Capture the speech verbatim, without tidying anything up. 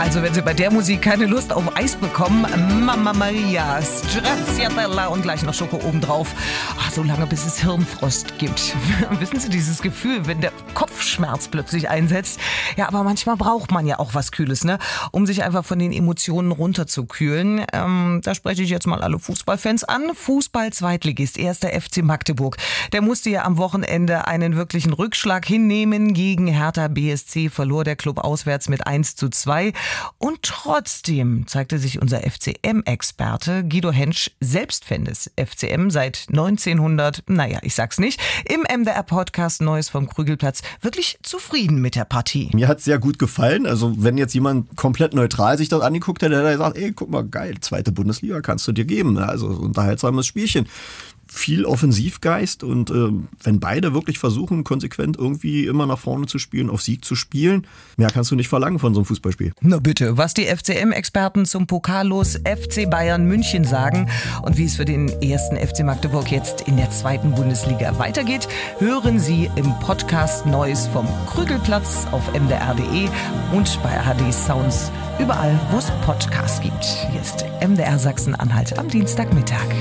Also wenn Sie bei der Musik keine Lust auf Eis bekommen, Mamma Maria, Stracciatella und gleich noch Schoko obendrauf. Ach, so lange bis es Hirnfrost gibt. Wissen Sie, dieses Gefühl, wenn der Kopfschmerz plötzlich einsetzt? Ja, aber manchmal braucht man ja auch was Kühles, ne? Um sich einfach von den Emotionen runterzukühlen. Ähm, da spreche ich jetzt mal alle Fußballfans an. Fußball-Zweitligist, erster F C Magdeburg. Der musste ja am Wochenende einen wirklichen Rückschlag hinnehmen. Gegen Hertha B S C verlor der Club auswärts mit eins zu zwei. Und trotzdem zeigte sich unser F C M-Experte Guido Hensch, selbst Fan des F C M seit neunzehnhundert, naja, ich sag's nicht, im M D R-Podcast Neues vom Krügelplatz wirklich zufrieden mit der Partie. Mir hat's sehr gut gefallen. Also wenn jetzt jemand komplett neutral sich das angeguckt hätte, hätte er gesagt, ey, guck mal, geil, zweite Bundesliga kannst du dir geben. Also unterhaltsames Spielchen. Viel Offensivgeist und äh, wenn beide wirklich versuchen, konsequent irgendwie immer nach vorne zu spielen, auf Sieg zu spielen, mehr kannst du nicht verlangen von so einem Fußballspiel. Na bitte, was die F C M-Experten zum Pokallos F C Bayern München sagen und wie es für den ersten F C Magdeburg jetzt in der zweiten Bundesliga weitergeht, hören Sie im Podcast Neues vom Krügelplatz auf m d r punkt d e und bei H D Sounds, überall, wo es Podcasts gibt. Hier ist M D R Sachsen-Anhalt am Dienstagmittag.